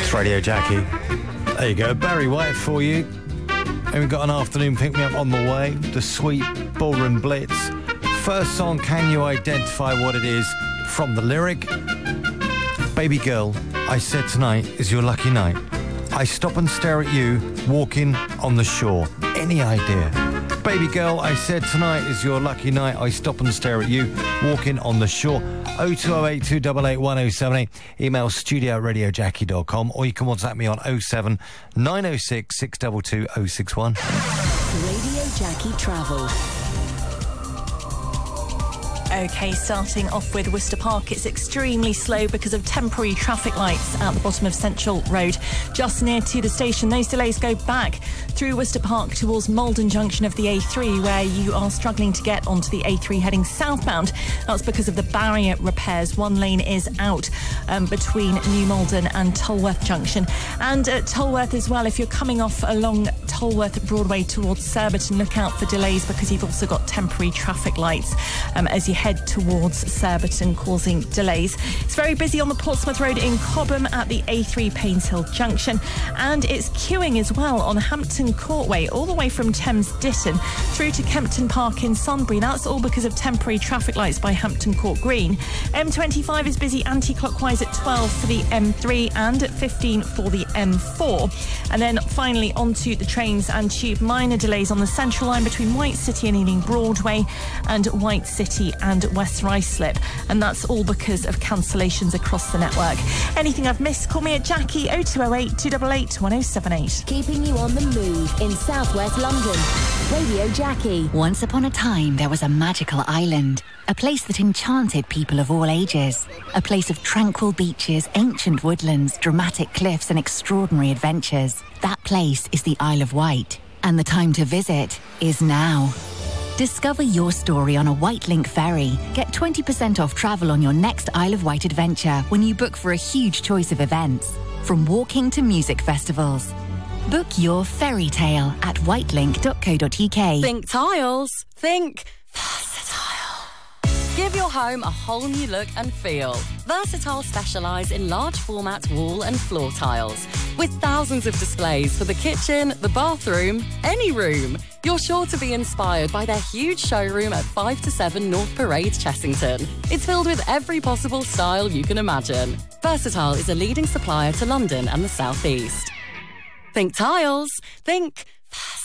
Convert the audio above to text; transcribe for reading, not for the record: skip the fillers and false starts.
It's Radio Jackie. There you go, Barry White for you. And we've got an afternoon pick-me-up on the way. The Sweet Ballroom Blitz. First song, can you identify what it is from the lyric? Baby girl, I said tonight is your lucky night. I stop and stare at you, walking on the shore. Any idea? Baby girl, I said tonight is your lucky night. I stop and stare at you, walking on the shore. 0208 288 1078. Email studio@radiojackie.com, or you can WhatsApp me on 07 906 622 061. Radio Jackie Travel. OK, starting off with Worcester Park, it's extremely slow because of temporary traffic lights at the bottom of Central Road, just near to the station. Those delays go back through Worcester Park towards Malden Junction of the A3, where you are struggling to get onto the A3 heading southbound. That's because of the barrier repairs. One lane is out between New Malden and Tolworth Junction. And at Tolworth as well, if you're coming off along Tolworth Broadway towards Surbiton, look out for delays because you've also got temporary traffic lights as you head towards Surbiton, causing delays. It's very busy on the Portsmouth Road in Cobham at the A3 Painshill Junction, and it's queuing as well on Hampton Courtway all the way from Thames Ditton through to Kempton Park in Sunbury. That's all because of temporary traffic lights by Hampton Court Green. M25 is busy anti-clockwise at 12 for the M3 and at 15 for the M4. And then finally onto the trains and tube. Minor delays on the Central Line between White City and Ealing Broadway and White City and West Ruislip, and that's all because of cancellations across the network. Anything I've missed, call me at Jackie 0208 288 1078. Keeping you on the move in southwest London. Radio Jackie. Once upon a time, there was a magical island, a place that enchanted people of all ages, a place of tranquil beaches, ancient woodlands, dramatic cliffs and extraordinary adventures. That place is the Isle of Wight, and the time to visit is now. Discover your story on a Wightlink ferry. Get 20% off travel on your next Isle of Wight adventure when you book for a huge choice of events, from walking to music festivals. Book your fairy tale at wightlink.co.uk. Think tiles. Think Versatile. Give your home a whole new look and feel. Versatile specialise in large format wall and floor tiles, with thousands of displays for the kitchen, the bathroom, any room. You're sure to be inspired by their huge showroom at 5 to 7 North Parade, Chessington. It's filled with every possible style you can imagine. Versatile is a leading supplier to London and the South East. Think tiles. Think Versatile.